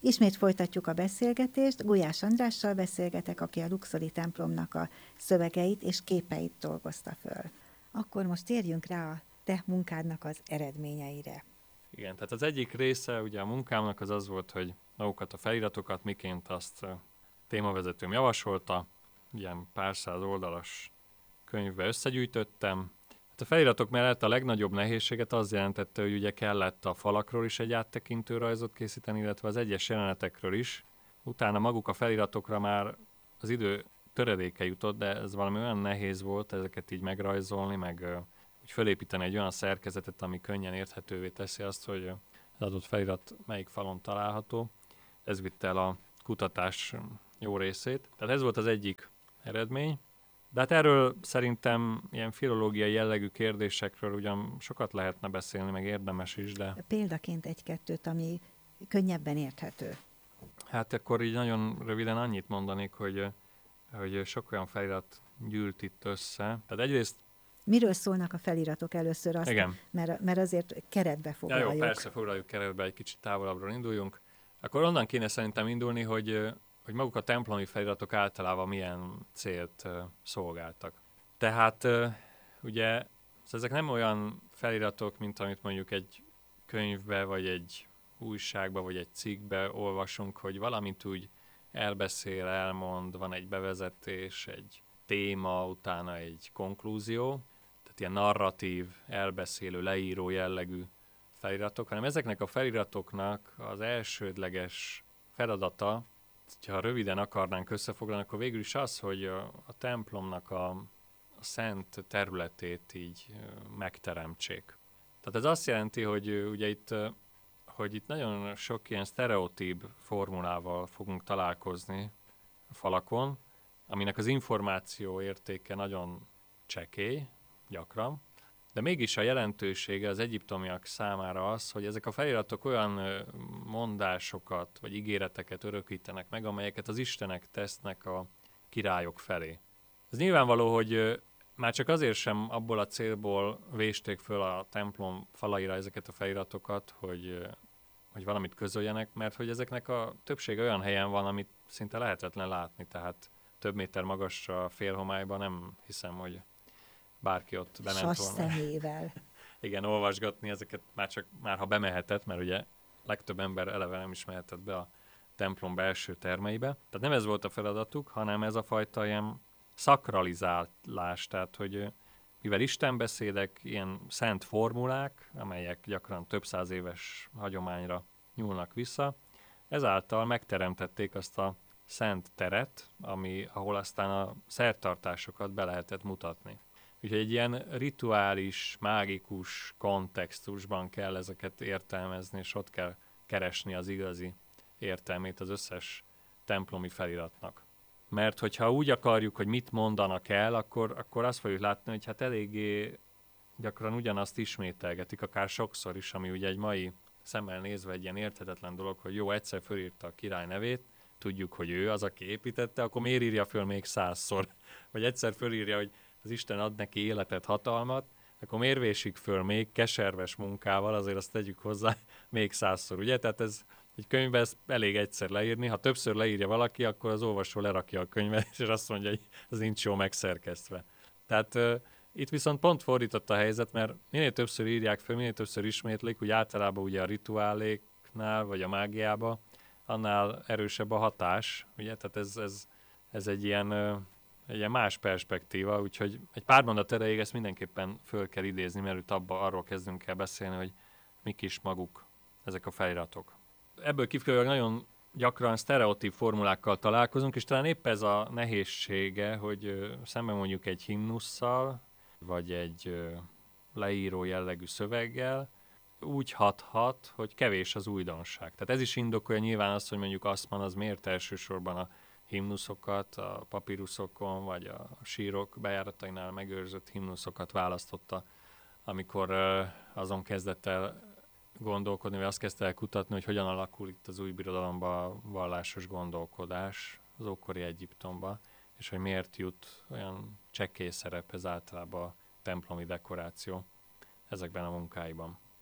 Ismét folytatjuk a beszélgetést. Gulyás Andrással beszélgetek, aki a Luxori templomnak a szövegeit és képeit dolgozta föl. Akkor most térjünk rá a te munkádnak az eredményeire. Igen, tehát az egyik része ugye a munkámnak az volt, hogy magukat a feliratokat, miként azt témavezetőm javasolta, ilyen pár száz oldalas könyvbe összegyűjtöttem. Hát a feliratok mellett a legnagyobb nehézséget az jelentette, hogy ugye kellett a falakról is egy áttekintő rajzot készíteni, illetve az egyes jelenetekről is. Utána maguk a feliratokra már az idő töredéke jutott, de ez valami olyan nehéz volt ezeket így megrajzolni, meg úgy fölépíteni egy olyan szerkezetet, ami könnyen érthetővé teszi azt, hogy az adott felirat melyik falon található. Ez vitte el a kutatás jó részét. Tehát ez volt az egyik eredmény. De hát erről szerintem ilyen filológiai jellegű kérdésekről ugyan sokat lehetne beszélni, meg érdemes is, de... Példaként egy-kettőt, ami könnyebben érthető. Hát akkor így nagyon röviden annyit mondanék, hogy sok olyan felirat gyűlt itt össze. Tehát egyrészt... Miről szólnak a feliratok először? Azt, igen. Mert azért keretbe foglaljuk. Ja, jó, persze, foglaljuk keretbe, egy kicsit távolabbról induljunk. Akkor onnan kéne szerintem indulni, hogy maguk a templomi feliratok általában milyen célt szolgáltak. Tehát ugye ezek nem olyan feliratok, mint amit mondjuk egy könyvbe, vagy egy újságba, vagy egy cikkbe olvasunk, hogy valamit úgy elbeszél, elmond, van egy bevezetés, egy téma, utána egy konklúzió, tehát ilyen narratív, elbeszélő, leíró jellegű feliratok, hanem ezeknek a feliratoknak az elsődleges feladata, ha röviden akarnánk összefoglalni, akkor végül is az, hogy a templomnak a szent területét így megteremtsék. Tehát ez azt jelenti, hogy ugye itt nagyon sok ilyen sztereotíp formulával fogunk találkozni a falakon, aminek az információ értéke nagyon csekély, gyakran, de mégis a jelentősége az egyiptomiak számára az, hogy ezek a feliratok olyan mondásokat vagy ígéreteket örökítenek meg, amelyeket az istenek tesznek a királyok felé. Ez nyilvánvaló, hogy már csak azért sem abból a célból vésték föl a templom falaira ezeket a feliratokat, hogy valamit közöljenek, mert hogy ezeknek a többsége olyan helyen van, amit szinte lehetetlen látni, tehát több méter magasra félhomályban nem hiszem, hogy bárki ott bement volna. Szemével. Igen, olvasgatni ezeket már ha bemehetett, mert ugye legtöbb ember eleve nem is mehetett be a templom belső termeibe. Tehát nem ez volt a feladatuk, hanem ez a fajta ilyen szakralizálás, tehát hogy mivel istenbeszédek, ilyen szent formulák, amelyek gyakran több száz éves hagyományra nyúlnak vissza, ezáltal megteremtették azt a szent teret, ahol aztán a szertartásokat be lehetett mutatni. Úgyhogy egy ilyen rituális, mágikus kontextusban kell ezeket értelmezni, és ott kell keresni az igazi értelmét az összes templomi feliratnak. Mert hogyha úgy akarjuk, hogy mit mondanak el, akkor azt fogjuk látni, hogy hát eléggé gyakran ugyanazt ismételgetik, akár sokszor is, ami ugye egy mai szemmel nézve egy ilyen érthetetlen dolog, hogy jó, egyszer fölírta a király nevét, tudjuk, hogy ő az, aki építette, akkor miért írja föl még 100-szor? Vagy egyszer fölírja, hogy az Isten ad neki életet, hatalmat, akkor miért vésik föl még keserves munkával, azért azt tegyük hozzá még 100-szor, ugye? Tehát ez egy könyvben ezt elég egyszer leírni, ha többször leírja valaki, akkor az olvasó lerakja a könyvet, és azt mondja, hogy az nincs jó megszerkesztve. Tehát itt viszont pont fordított a helyzet, mert minél többször írják föl, minél többször ismétlik, úgy általában ugye a rituáléknál, vagy a mágiába, annál erősebb a hatás, ugye? Tehát ez egy ilyen más perspektíva, úgyhogy egy pár mondat erejéig ezt mindenképpen föl kell idézni, mert arról kezdünk el beszélni, hogy mik is maguk ezek a feliratok. Ebből kifolyólag nagyon gyakran sztereotíp formulákkal találkozunk, és talán épp ez a nehézsége, hogy szemben mondjuk egy himnusszal, vagy egy leíró jellegű szöveggel, úgy hathat, hogy kevés az újdonság. Tehát ez is indokolja nyilván azt, hogy mondjuk Assmann az miért elsősorban a himnuszokat, a papíruszokon, vagy a sírok bejáratainál megőrzött himnuszokat választotta, amikor azon kezdett el gondolkodni, vagy azt kezdte el kutatni, hogy hogyan alakul itt az új birodalomban a vallásos gondolkodás az ókori Egyiptomba, és hogy miért jut olyan csekély szerephez általában a templomi dekoráció ezekben a munkáiban.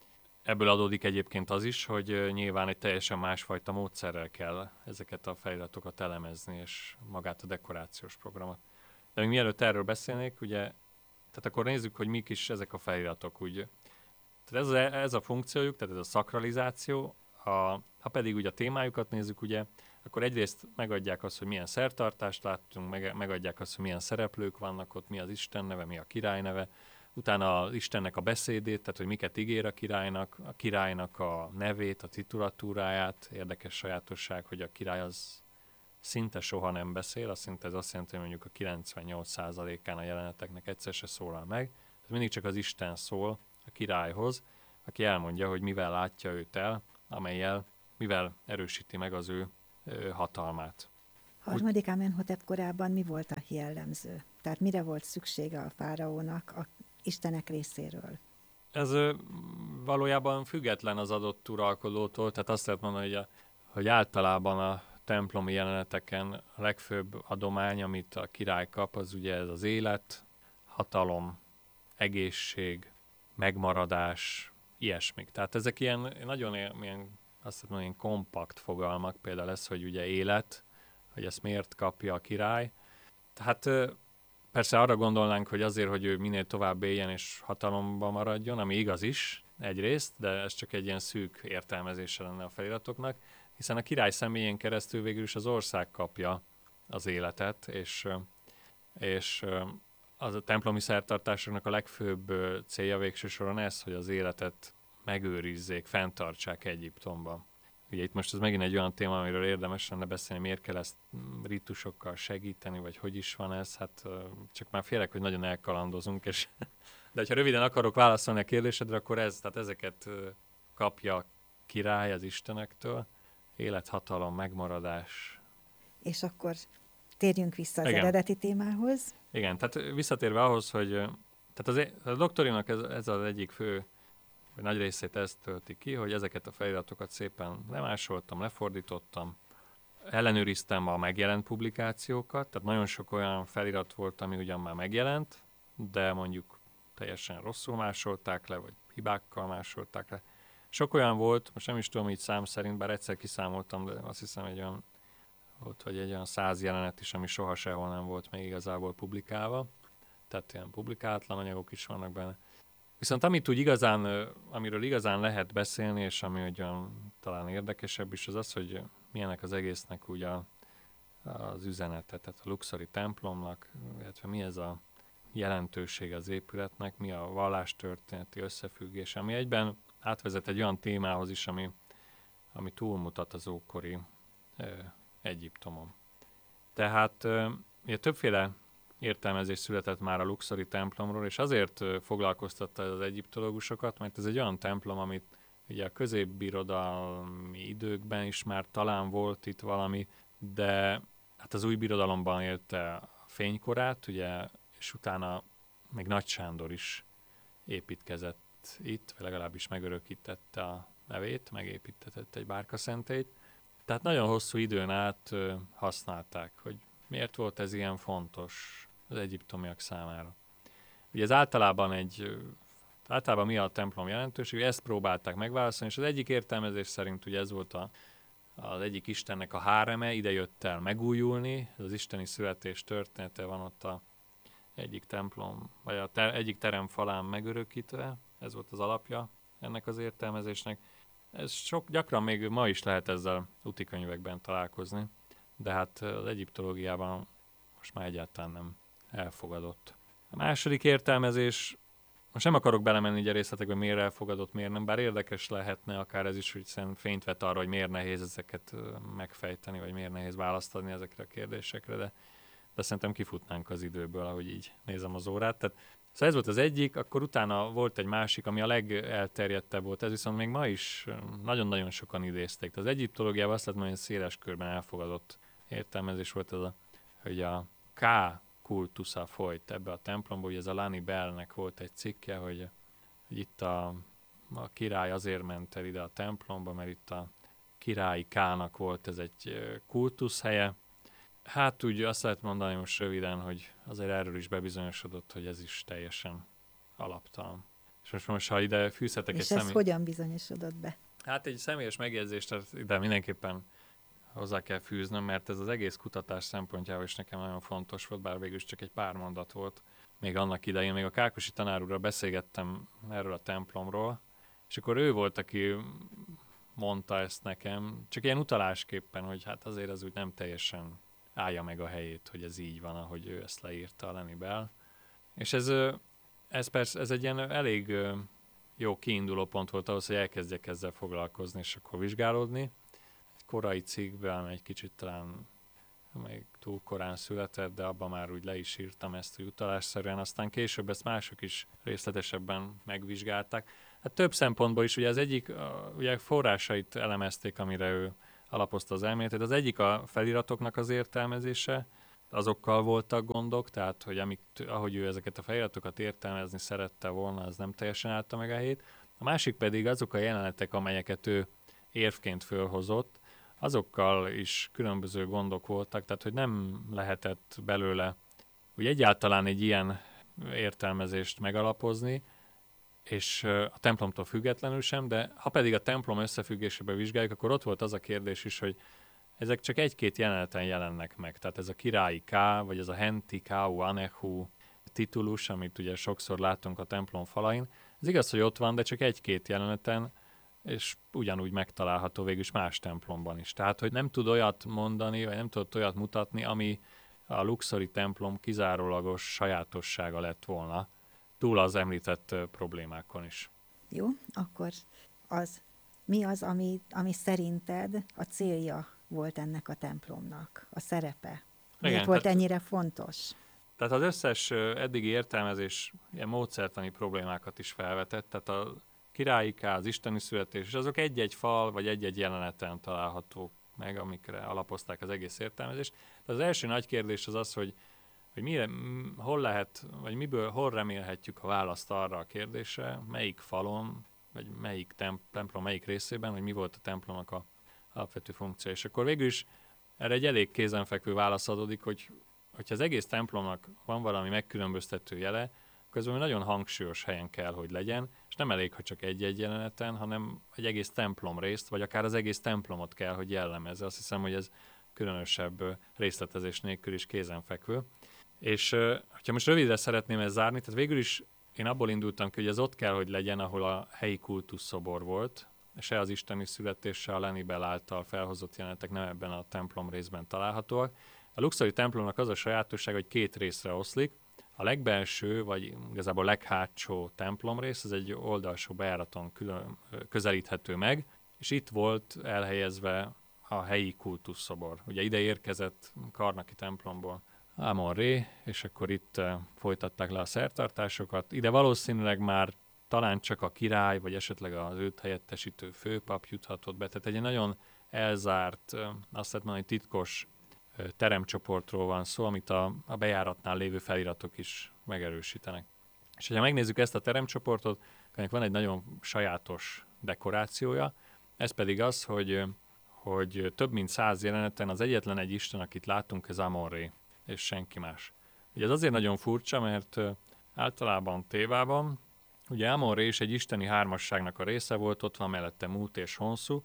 ebből adódik egyébként az is, hogy nyilván egy teljesen másfajta módszerrel kell ezeket a feliratokat elemezni, és magát a dekorációs programot. De még mielőtt erről beszélnék, ugye, tehát akkor nézzük, hogy mik is ezek a feliratok. Úgy. Tehát ez a funkciójuk, tehát ez a szakralizáció, ha pedig ugye a témájukat nézzük, ugye, akkor egyrészt megadják azt, hogy milyen szertartást láttunk, megadják azt, hogy milyen szereplők vannak ott, mi az Isten neve, mi a király neve, utána az Istennek a beszédét, tehát hogy miket ígér a királynak a nevét, a titulatúráját. Érdekes sajátosság, hogy a király az szinte soha nem beszél, ez azt jelenti, hogy mondjuk a 98%-án a jeleneteknek egyszer se szólal meg. Tehát mindig csak az Isten szól a királyhoz, aki elmondja, hogy mivel látja őt el, mivel erősíti meg az ő hatalmát. Harmadik Amenhotep korában mi volt a jellemző? Tehát mire volt szüksége a fáraónak a istenek részéről? Ez valójában független az adott uralkodótól, tehát azt lehet mondani, hogy általában a templomi jeleneteken a legfőbb adomány, amit a király kap, az ugye ez az élet, hatalom, egészség, megmaradás, ilyesmik. Tehát ezek ilyen nagyon azt mondom, ilyen kompakt fogalmak, például ez, hogy ugye élet, hogy ezt miért kapja a király. Tehát persze arra gondolnánk, hogy azért, hogy ő minél tovább éljen és hatalomban maradjon, ami igaz is egyrészt, de ez csak egy ilyen szűk értelmezése lenne a feliratoknak, hiszen a király személyén keresztül végül is az ország kapja az életet, és az a templomi szertartásoknak a legfőbb célja végső soron ez, hogy az életet megőrizzék, fenntartsák Egyiptomban. Ugye itt most ez megint egy olyan téma, amiről érdemes lenne beszélni, miért kell ezt rítusokkal segíteni, vagy hogy is van ez, hát csak már félek, hogy nagyon elkalandozunk, de ha röviden akarok válaszolni a kérdésedre, akkor tehát ezeket kapja a király az istenektől, élethatalom, megmaradás. És akkor térjünk vissza az Igen. eredeti témához. Igen, tehát visszatérve ahhoz, hogy tehát a doktorinak ez az egyik fő, vagy nagy részét ezt tölti ki, hogy ezeket a feliratokat szépen lemásoltam, lefordítottam, ellenőriztem a megjelent publikációkat, tehát nagyon sok olyan felirat volt, ami ugyan már megjelent, de mondjuk teljesen rosszul másolták le, vagy hibákkal másolták le. Sok olyan volt, most nem is tudom így szám szerint, bár egyszer kiszámoltam, de azt hiszem egy olyan 100 jelenet is, ami soha sehol nem volt még igazából publikálva. Tehát ilyen publikátlan anyagok is vannak benne. Viszont amiről igazán lehet beszélni, és ami ugyan talán érdekesebb is, az az, hogy milyenek az egésznek úgy az üzenete, tehát a luxori templomnak, illetve mi ez a jelentőség az épületnek, mi a vallástörténeti összefüggés, ami egyben átvezet egy olyan témához is, ami túlmutat az ókori Egyiptomon. Tehát ugye többféle értelmezés született már a luxori templomról, és azért foglalkoztatta ez az egyiptológusokat, mert ez egy olyan templom, amit ugye a középbirodalmi időkben is már talán volt itt valami, de hát az új birodalomban élte a fénykorát, ugye, és utána még Nagy Sándor is építkezett itt, vagy legalábbis megörökítette a nevét, megépítetett egy bárkaszentélyt. Tehát nagyon hosszú időn át használták, hogy miért volt ez ilyen fontos az egyiptomiak számára. Ugye ez általában mi a templom jelentőség, ezt próbálták megválaszolni, és az egyik értelmezés szerint ugye ez volt az egyik istennek a háreme, ide jött el megújulni, ez az isteni születés története van ott egyik templom, vagy egyik terem falán megörökítve, ez volt az alapja ennek az értelmezésnek. Ez gyakran még ma is lehet ezzel utikönyvekben találkozni, de hát az egyiptológiában most már egyáltalán nem elfogadott. A második értelmezés, most nem akarok belemenni így a részletekbe, miért elfogadott, miért nem, bár érdekes lehetne akár ez is, hogy szerintem fényt vet arra, hogy miért nehéz ezeket megfejteni, vagy miért nehéz választ adni ezekre a kérdésekre, de szerintem kifutnánk az időből, ahogy így nézem az órát. Tehát, szóval ez volt az egyik, akkor utána volt egy másik, ami a legelterjedtebb volt, ez viszont még ma is nagyon-nagyon sokan idézték. Az egyiptológiában azt lehet mondani, hogy széles körben elfogadott értelmezés volt ez hogy a K kultusza folyt ebbe a templomba, ugye ez a Lani Bellnek volt egy cikke, hogy itt a király azért ment el ide a templomba, mert itt a királyi K-nak volt ez egy kultuszhelye. Hát úgy azt lehet mondani most röviden, hogy azért erről is bebizonyosodott, hogy ez is teljesen alaptalan. És most ha ide fűzhetek És egy ez hogyan bizonyosodott be? Hát egy személyes megjegyzést ide mindenképpen hozzá kell fűznöm, mert ez az egész kutatás szempontjából is nekem nagyon fontos volt, bár végül is csak egy pár mondat volt. Még annak idején, még a Kákosi tanár úrral beszélgettem erről a templomról, és akkor ő volt, aki mondta ezt nekem, csak ilyen utalásképpen, hogy hát azért ez úgy nem teljesen állja meg a helyét, hogy ez így van, ahogy ő ezt leírta a Lenny Bell. És ez persze, ez egy ilyen elég jó kiinduló pont volt ahhoz, hogy elkezdjek ezzel foglalkozni, és akkor vizsgálódni. Egy korai cikkben egy kicsit talán még túl korán született, de abban már úgy le is írtam ezt utalásszerűen, aztán később ezt mások is részletesebben megvizsgálták. Hát több szempontból is, ugye az egyik, ugye forrásait elemezték, amire ő alapozta az elméletét. Az egyik a feliratoknak az értelmezése, azokkal voltak gondok, tehát hogy ahogy ő ezeket a feliratokat értelmezni szerette volna, az nem teljesen állta meg a helyét. A másik pedig azok a jelenetek, amelyeket ő érvként fölhozott, azokkal is különböző gondok voltak, tehát hogy nem lehetett belőle úgy egyáltalán egy ilyen értelmezést megalapozni, és a templomtól függetlenül sem, de ha pedig a templom összefüggésében vizsgáljuk, akkor ott volt az a kérdés is, hogy ezek csak egy-két jeleneten jelennek meg. Tehát ez a királyi K, vagy ez a Henti K.U. Anehu titulus, amit ugye sokszor látunk a templom falain. Ez igaz, hogy ott van, de csak egy-két jeleneten, és ugyanúgy megtalálható végül is más templomban is. Tehát, hogy nem tud olyat mondani, vagy nem tudott olyat mutatni, ami a luxori templom kizárólagos sajátossága lett volna, túl az említett problémákon is. Jó, akkor mi az, ami szerinted a célja volt ennek a templomnak, a szerepe? Miért volt ennyire fontos? Tehát az összes eddigi értelmezés ilyen módszertani problémákat is felvetett, tehát a királyi K, az isteni születés, és azok egy-egy fal, vagy egy-egy jeleneten találhatók meg, amikre alapozták az egész értelmezést. De az első nagy kérdés az az, hogy hol lehet, vagy hol remélhetjük a választ arra a kérdésre, melyik falon, vagy melyik templom melyik részében, hogy mi volt a templomnak a alapvető funkció. És akkor végül is erre egy elég kézenfekvő válasz adódik, hogyha az egész templomnak van valami megkülönböztető jele, közben nagyon hangsúlyos helyen kell, hogy legyen, és nem elég, ha csak egy-egy jeleneten, hanem egy egész templom részt, vagy akár az egész templomot kell, hogy jellemezze. Azt hiszem, hogy ez különösebb részletezés nélkül is kézenfekvő. És ha most rövidre szeretném ezt zárni, tehát végül is én abból indultam ki, hogy ez ott kell, hogy legyen, ahol a helyi kultuszszobor volt, se az isteni születés, se a Lenny Bell által felhozott jelenetek nem ebben a templom részben találhatóak. A luxori templomnak az a sajátosság, hogy két részre oszlik. A legbelső, vagy igazából leghátsó templomrész, ez egy oldalsó bejáraton közelíthető meg, és itt volt elhelyezve a helyi kultuszszobor. Ugye ide érkezett Karnaki templomból Amon-Ré, és akkor itt folytatták le a szertartásokat. Ide valószínűleg már talán csak a király, vagy esetleg az őt helyettesítő főpap juthatott be. Tehát egy nagyon elzárt, azt lehet mondani, titkos teremcsoportról van szó, amit a bejáratnál lévő feliratok is megerősítenek. És ha megnézzük ezt a teremcsoportot, ennek van egy nagyon sajátos dekorációja, ez pedig az, hogy több mint 100 jeleneten az egyetlen egy isten, akit látunk, ez Amon-Ré, és senki más. Ugye ez azért nagyon furcsa, mert általában Tévában, ugye Amon-Ré is egy isteni hármasságnak a része volt, ott van mellette Mút és Honsu,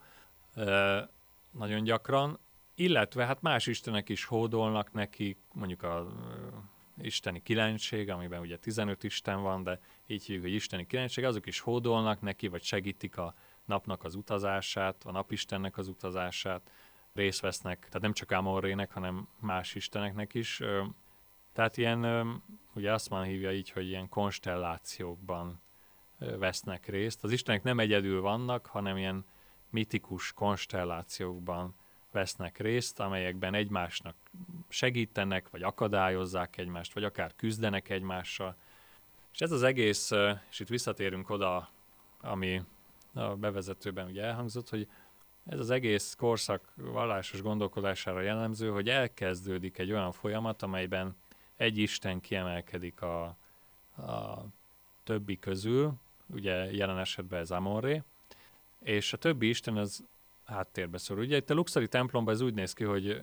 nagyon gyakran, illetve hát más istenek is hódolnak neki, mondjuk a isteni kilencség, amiben ugye 15 isten van, de így hívjuk, hogy isteni kilencség, azok is hódolnak neki, vagy segítik a napnak az utazását, a napistennek az utazását, részt vesznek, tehát nem csak Amon-Rének, hanem más isteneknek is. Tehát ilyen, ugye Assmann hívja így, hogy ilyen konstellációkban vesznek részt. Az istenek nem egyedül vannak, hanem ilyen mitikus konstellációkban vesznek részt, amelyekben egymásnak segítenek, vagy akadályozzák egymást, vagy akár küzdenek egymással. És ez az egész, és itt visszatérünk oda, ami a bevezetőben ugye elhangzott, hogy ez az egész korszak vallásos gondolkodására jellemző, hogy elkezdődik egy olyan folyamat, amelyben egy isten kiemelkedik a többi közül, ugye jelen esetben ez Amon-Ré, és a többi isten az háttérbe szorul. Ugye itt a luxori templomban ez úgy néz ki, hogy a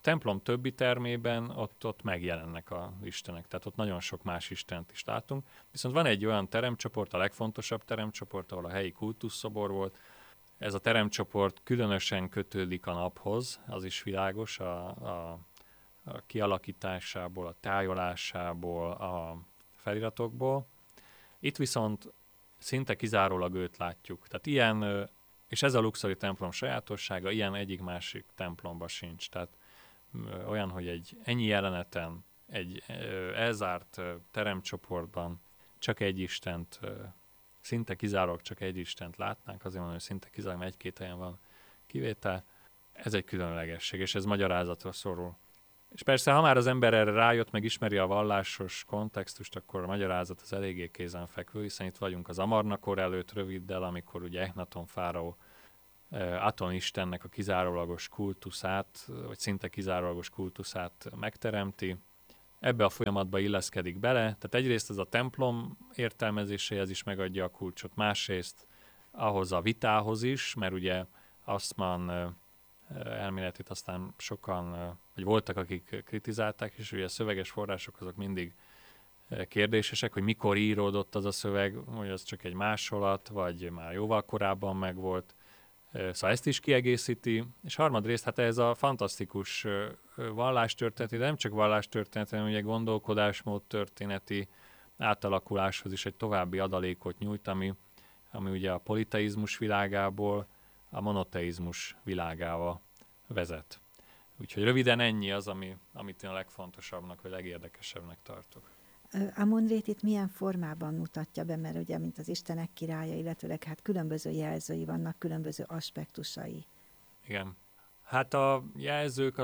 templom többi termében ott megjelennek az istenek, tehát ott nagyon sok más istent is látunk. Viszont van egy olyan teremcsoport, a legfontosabb teremcsoport, ahol a helyi kultuszszobor volt. Ez a teremcsoport különösen kötődik a naphoz, az is világos, a kialakításából, a tájolásából, a feliratokból. Itt viszont szinte kizárólag őt látjuk. Tehát ilyen, és ez a luxori templom sajátossága, ilyen egyik-másik templomban sincs. Tehát olyan, hogy egy ennyi jeleneten, egy elzárt teremcsoportban csak egy istent, szinte kizárólag csak egy istent látnánk, azért mondom, hogy szinte kizárólag egy-két helyen van kivétel. Ez egy különlegesség, és ez magyarázatra szorul. És persze, ha már az ember erre rájött, meg ismeri a vallásos kontextust, akkor a magyarázat az eléggé kézenfekvő, hiszen itt vagyunk az Amarna-kor előtt röviddel, amikor ugye Echnaton fáraó Aton istennek a kizárólagos kultuszát, vagy szinte kizárólagos kultuszát megteremti. Ebbe a folyamatba illeszkedik bele, tehát egyrészt ez a templom értelmezéséhez is megadja a kulcsot, másrészt ahhoz a vitához is, mert ugye Aszman elméletét aztán sokan, vagy voltak, akik kritizálták, és ugye a szöveges források azok mindig kérdésesek, hogy mikor íródott az a szöveg, hogy az csak egy másolat, vagy már jóval korábban megvolt. Szóval ezt is kiegészíti, és harmadrészt, hát ez a fantasztikus vallástörténeti, de nem csak vallástörténeti, hanem ugye gondolkodásmód történeti átalakuláshoz is egy további adalékot nyújt, ami ugye a politeizmus világából a monoteizmus világába vezet. Úgyhogy röviden ennyi az, amit én a legfontosabbnak, vagy legérdekesebbnek tartok. Amon-Rét itt milyen formában mutatja be, mert ugye, mint az istenek királya, illetőleg hát különböző jelzői vannak, különböző aspektusai. Igen. Hát a jelzők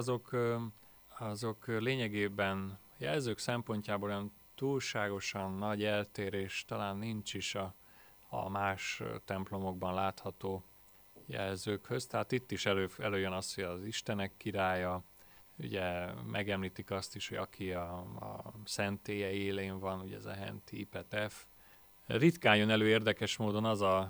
azok lényegében jelzők szempontjából olyan túlságosan nagy eltérés talán nincs is a más templomokban látható jelzőkhöz. Tehát itt is előjön az, hogy az istenek királya, ugye megemlítik azt is, hogy aki a szentélye élén van, ugye ez a Henti Petef. Ritkán jön elő érdekes módon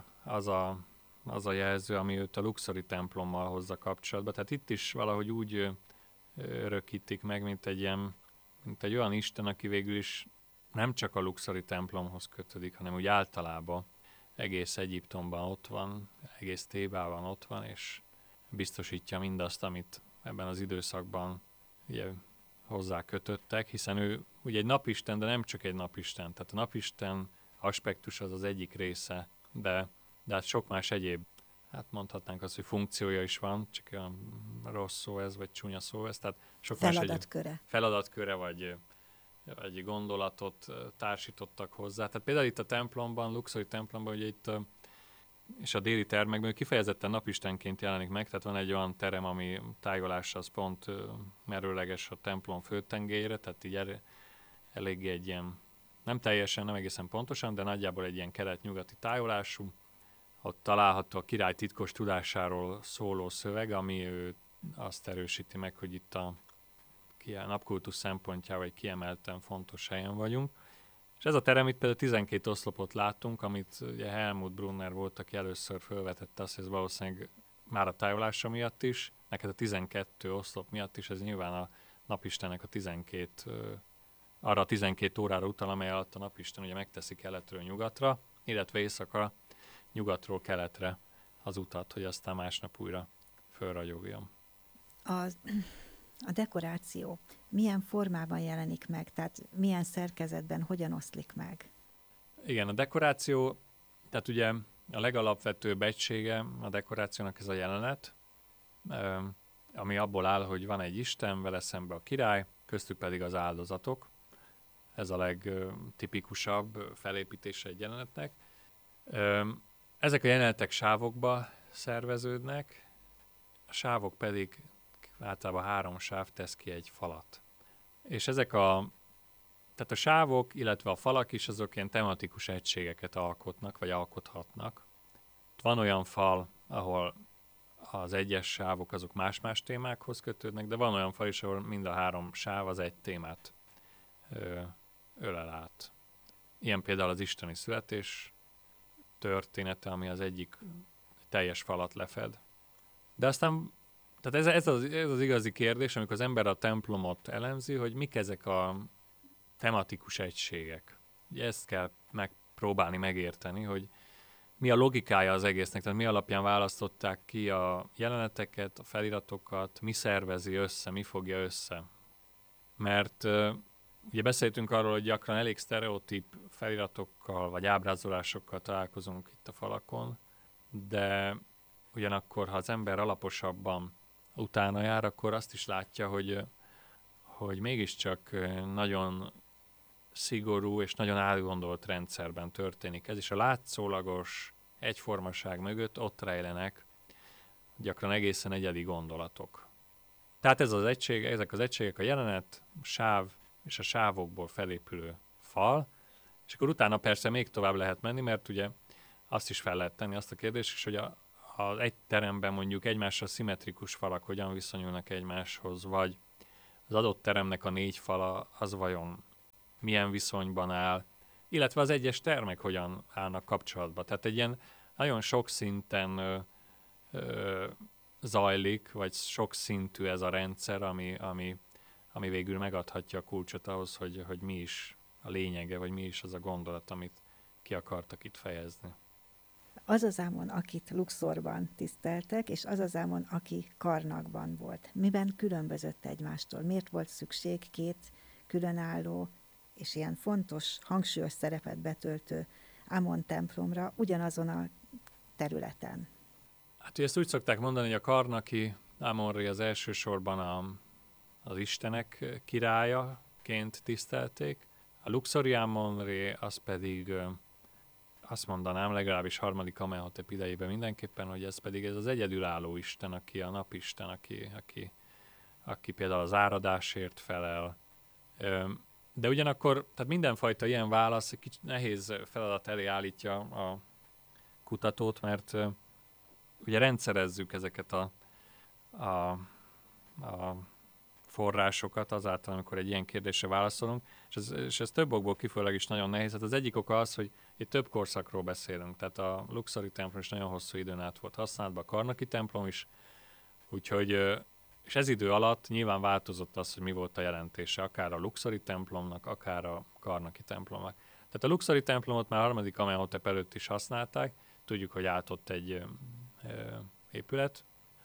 az a jelző, ami őt a luxori templommal hozza kapcsolatba. Tehát itt is valahogy úgy örökítik meg, mint egy olyan isten, aki végül is nem csak a luxori templomhoz kötődik, hanem úgy általában egész Egyiptomban ott van, egész Thébában ott van, és biztosítja mindazt, amit ebben az időszakban ugye hozzá kötöttek, hiszen ő ugye egy napisten, de nem csak egy napisten. Tehát a napisten aspektus az egyik része, de hát sok más egyéb, hát mondhatnánk azt, hogy funkciója is van, csak olyan rossz szó ez, vagy csúnya szó ez, tehát sok feladatkörre, vagy gondolatot társítottak hozzá. Tehát például itt a templomban, luxori templomban, ugye itt és a déli termekben kifejezetten napistenként jelenik meg, tehát van egy olyan terem, ami tájolásra az pont merőleges a templom főtengelyére, tehát így eléggé egy ilyen, nem egészen pontosan, de nagyjából egy ilyen kelet-nyugati tájolású. Ott található a király titkos tudásáról szóló szöveg, ami ő azt erősíti meg, hogy itt a napkultusz szempontjával egy kiemelten fontos helyen vagyunk. És ez a terem itt például 12 oszlopot látunk, amit ugye Helmut Brunner volt, aki először felvetette azt, hogy ez valószínűleg már a tájolása miatt is, neked a 12 oszlop miatt is, ez nyilván a napistennek arra a 12 órára utal, amely alatt a napisten ugye megteszi keletről nyugatra, illetve éjszakra nyugatról keletre az utat, hogy aztán másnap újra fölragyogjon. A dekoráció milyen formában jelenik meg, tehát milyen szerkezetben, hogyan oszlik meg? Igen, a dekoráció, tehát ugye a legalapvetőbb egysége a dekorációnak ez a jelenet, ami abból áll, hogy van egy isten, vele szembe a király, köztük pedig az áldozatok. Ez a legtipikusabb felépítése egy jelenetnek. Ezek a jelenetek sávokba szerveződnek, a sávok pedig általában 3 sáv tesz ki egy falat. És tehát a sávok, illetve a falak is azok ilyen tematikus egységeket alkotnak, vagy alkothatnak. Van olyan fal, ahol az egyes sávok azok más-más témákhoz kötődnek, de van olyan fal is, ahol mind a 3 sáv az egy témát ölel át. Ilyen például az isteni születés története, ami az egyik teljes falat lefed. De aztán Tehát ez az igazi kérdés, amikor az ember a templomot elemzi, hogy mik ezek a tematikus egységek. Ugye ezt kell megpróbálni megérteni, hogy mi a logikája az egésznek, tehát mi alapján választották ki a jeleneteket, a feliratokat, mi szervezi össze, mi fogja össze. Mert ugye beszéltünk arról, hogy gyakran elég sztereotíp feliratokkal vagy ábrázolásokkal találkozunk itt a falakon, de ugyanakkor, ha az ember alaposabban utána jár, akkor azt is látja, hogy mégiscsak nagyon szigorú és nagyon átgondolt rendszerben történik ez, és a látszólagos egyformaság mögött ott rejlenek gyakran egészen egyedi gondolatok. Tehát ezek az egységek a jelenet, a sáv és a sávokból felépülő fal, és akkor utána persze még tovább lehet menni, mert ugye azt is fel lehet tenni azt a kérdést is, hogy az egy teremben mondjuk egymásra szimmetrikus falak hogyan viszonyulnak egymáshoz, vagy az adott teremnek a 4 fala az vajon milyen viszonyban áll, illetve az egyes termek hogyan állnak kapcsolatba. Tehát egy ilyen nagyon sok szinten zajlik, vagy sok szintű ez a rendszer, ami végül megadhatja a kulcsot ahhoz, hogy mi is a lényege, vagy mi is az a gondolat, amit ki akartak itt fejezni. Az az Ámon, akit Luxorban tiszteltek, és az az Ámon, aki Karnakban volt. Miben különbözött egymástól? Miért volt szükség 2 különálló és ilyen fontos, hangsúlyos szerepet betöltő Ámon templomra ugyanazon a területen? Hát ugye ezt úgy szokták mondani, hogy a karnaki Ámon-ré az elsősorban az istenek királyaként tisztelték, a luxori Ámon-ré az pedig azt mondanám, legalábbis 3. Amenhotep idejében mindenképpen, hogy ez pedig ez az egyedülálló isten, aki a napisten, aki például az áradásért felel. De ugyanakkor, tehát mindenfajta ilyen válasz egy kicsit nehéz feladat elé állítja a kutatót, mert ugye rendszerezzük ezeket a forrásokat azáltal, amikor egy ilyen kérdésre válaszolunk, és ez több okból kifolyólag is nagyon nehéz. Hát az egyik oka az, hogy itt több korszakról beszélünk, tehát a luxori templom is nagyon hosszú időn át volt használatban, a karnaki templom is, úgyhogy, és ez idő alatt nyilván változott az, hogy mi volt a jelentése, akár a luxori templomnak, akár a karnaki templomnak. Tehát a luxori templomot már 3. Amenhotep előtt is használták, tudjuk, hogy állt ott egy épület,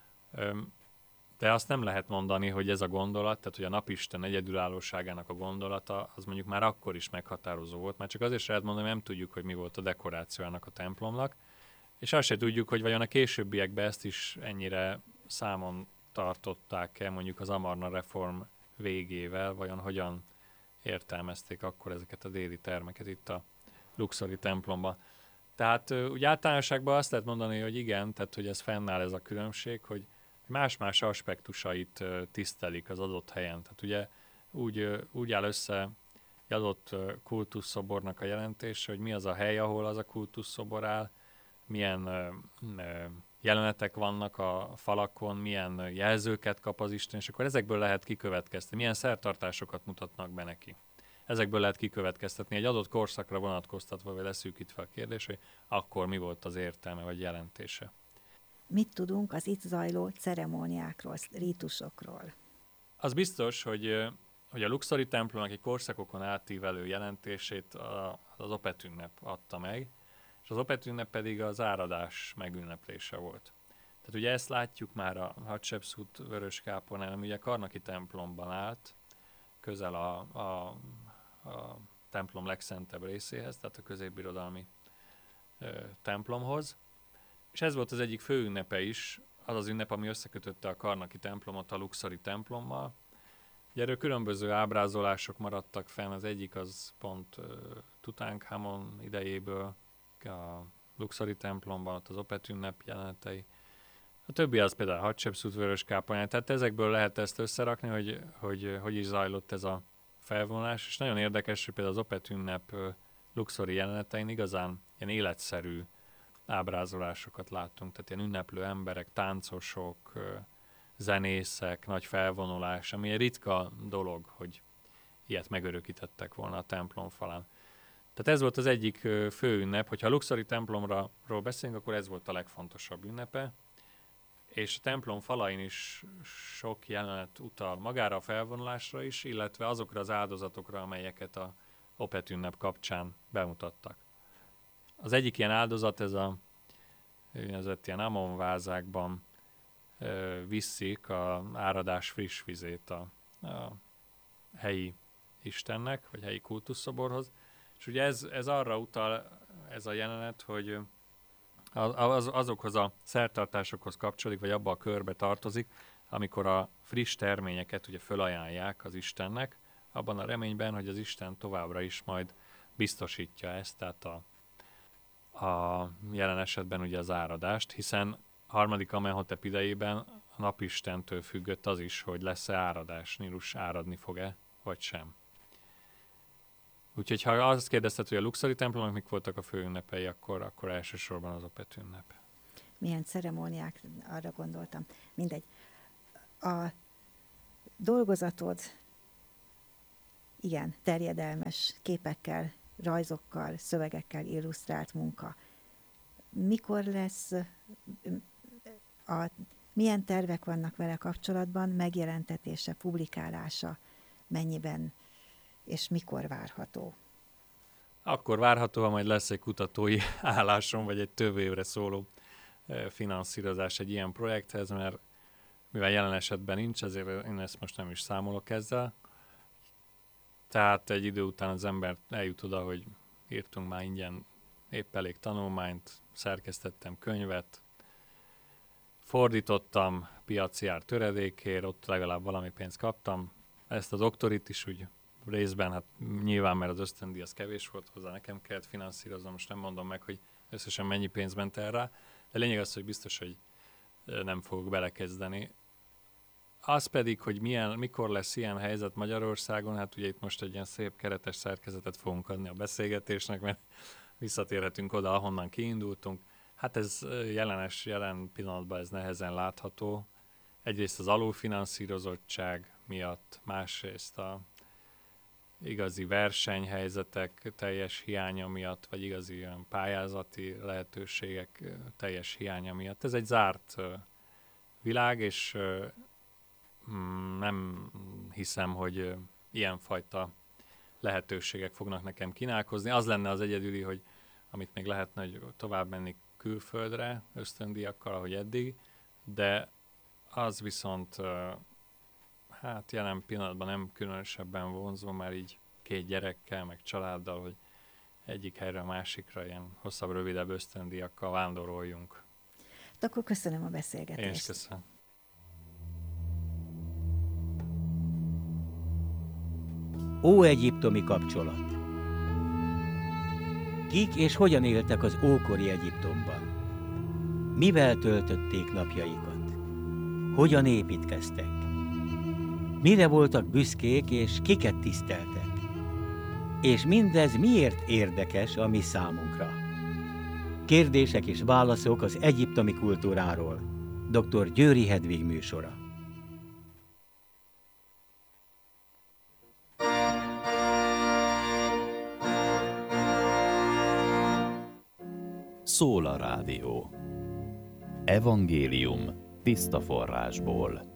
de azt nem lehet mondani, hogy ez a gondolat, tehát hogy a napisten egyedülállóságának a gondolata, az mondjuk már akkor is meghatározó volt. Már csak azért sem lehet mondani, nem tudjuk, hogy mi volt a dekorációjának a templomnak, és azt se tudjuk, hogy vajon a későbbiekben ezt is ennyire számon tartották-e mondjuk az Amarna reform végével, vajon hogyan értelmezték akkor ezeket a déli termeket itt a luxori templomban. Tehát úgy általánosságban azt lehet mondani, hogy igen, tehát hogy ez fennáll ez a különbség, hogy más-más aspektusait tisztelik az adott helyen. Tehát ugye úgy áll össze egy adott kultuszszobornak a jelentése, hogy mi az a hely, ahol az a kultuszszobor áll, milyen jelenetek vannak a falakon, milyen jelzőket kap az Isten, és akkor ezekből lehet kikövetkeztetni, milyen szertartásokat mutatnak be neki. Ezekből lehet kikövetkeztetni egy adott korszakra vonatkoztatva, vagy leszűkítve a kérdés, hogy akkor mi volt az értelme, vagy jelentése. Mit tudunk az itt zajló ceremóniákról, rítusokról? Az biztos, hogy a luxori templomnak egy korszakokon átívelő jelentését az Opet ünnep adta meg, és az Opet ünnep pedig az áradás megünneplése volt. Tehát ugye ezt látjuk már a Hatshepsut vöröskápolnál, ami ugye Karnaki templomban állt, közel a templom legszentebb részéhez, tehát a középbirodalmi templomhoz. És ez volt az egyik fő ünnepe is, az az ünnep, ami összekötötte a karnaki templomot a luxori templommal. Ugye erről különböző ábrázolások maradtak fenn, az egyik az pont Tutankamon idejéből, a luxori templomban, ott az Opet ünnep jelenetei. A többi az például a Hatshepsut vöröskápolnája, tehát ezekből lehet ezt összerakni, hogy is zajlott ez a felvonulás, és nagyon érdekes, hogy például az Opet ünnep luxori jelenetein igazán ilyen életszerű ábrázolásokat láttunk, tehát ilyen ünneplő emberek, táncosok, zenészek, nagy felvonulás, ami egy ritka dolog, hogy ilyet megörökítettek volna a templom falán. Tehát ez volt az egyik fő ünnep, hogyha a luxori templomról beszélünk, akkor ez volt a legfontosabb ünnepe, és a templom falain is sok jelenet utal magára a felvonulásra is, illetve azokra az áldozatokra, amelyeket a Opet ünnep kapcsán bemutattak. Az egyik ilyen áldozat, ez a úgynevezett ilyen amonvázákban viszik a áradás friss vizét a helyi istennek, vagy helyi kultuszszoborhoz. És ugye ez arra utal, ez a jelenet, hogy azokhoz a szertartásokhoz kapcsolódik, vagy abba a körbe tartozik, amikor a friss terményeket ugye fölajánlják az Istennek, abban a reményben, hogy az Isten továbbra is majd biztosítja ezt, tehát a jelen esetben ugye az áradást, hiszen harmadik Amenhotep idejében a napistentől függött az is, hogy lesz-e áradás, Nílus áradni fog-e, vagy sem. Úgyhogy ha azt kérdezted, hogy a luxori templomok mik voltak a fő ünnepei, akkor elsősorban az Opet ünnep. Milyen ceremóniák, arra gondoltam. Mindegy. A dolgozatod igen, terjedelmes képekkel, rajzokkal, szövegekkel illusztrált munka. Mikor lesz, milyen tervek vannak vele kapcsolatban, megjelentetése, publikálása, mennyiben és mikor várható? Akkor várható, ha majd lesz egy kutatói állásom, vagy egy több évre szóló finanszírozás egy ilyen projekthez, mert mivel jelen esetben nincs, ezért én ezt most nem is számolok ezzel. Tehát egy idő után az ember eljut oda, hogy írtunk már ingyen épp elég tanulmányt, szerkesztettem könyvet, fordítottam piaci ár töredékért, ott legalább valami pénzt kaptam. Ezt a doktorit is úgy részben, hát nyilván, mert az ösztöndíj az kevés volt hozzá, nekem kellett finanszíroznom, most nem mondom meg, hogy összesen mennyi pénz ment el rá, de lényeg az, hogy biztos, hogy nem fogok belekezdeni. Az pedig, hogy mikor lesz ilyen helyzet Magyarországon, hát ugye itt most egy ilyen szép keretes szerkezetet fogunk adni a beszélgetésnek, mert visszatérhetünk oda, ahonnan kiindultunk. Hát ez jelen pillanatban ez nehezen látható. Egyrészt az alulfinanszírozottság miatt, másrészt a igazi versenyhelyzetek teljes hiánya miatt, vagy igazi olyan pályázati lehetőségek teljes hiánya miatt. Ez egy zárt világ, és nem hiszem, hogy ilyenfajta lehetőségek fognak nekem kínálkozni. Az lenne az egyedüli, hogy amit még lehetne, hogy tovább menni külföldre ösztöndíjakkal, ahogy eddig, de az viszont hát jelen pillanatban nem különösebben vonzó, már így 2 gyerekkel, meg családdal, hogy egyik helyre a másikra ilyen hosszabb, rövidebb ösztöndíjakkal vándoroljunk. Akkor köszönöm a beszélgetést. Én is köszönöm. Óegyiptomi kapcsolat. Kik és hogyan éltek az ókori Egyiptomban? Mivel töltötték napjaikat? Hogyan építkeztek? Mire voltak büszkék és kiket tiszteltek? És mindez miért érdekes a mi számunkra? Kérdések és válaszok az egyiptomi kultúráról. Dr. Győri Hedvig műsora. Szól a rádió. Evangélium tiszta forrásból.